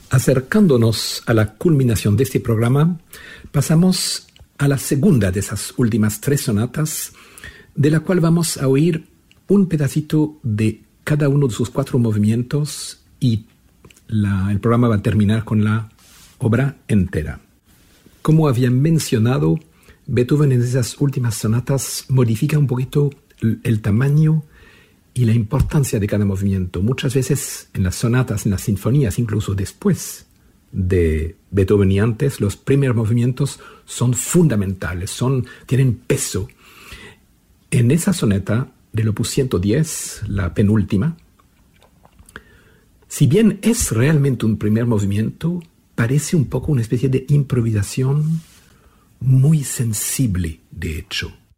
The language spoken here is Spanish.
Acercándonos a la culminación de este programa, pasamos a la segunda de esas últimas 3 sonatas, de la cual vamos a oír un pedacito de cada uno de sus 4 movimientos y el programa va a terminar con la obra entera. Como había mencionado, Beethoven en esas últimas sonatas modifica un poquito el tamaño y la importancia de cada movimiento. Muchas veces en las sonatas, en las sinfonías, incluso después de Beethoven y antes, los primeros movimientos son fundamentales, tienen peso. En esa sonata del opus 110, la penúltima, si bien es realmente un primer movimiento, parece un poco una especie de improvisación muy sensible, de hecho.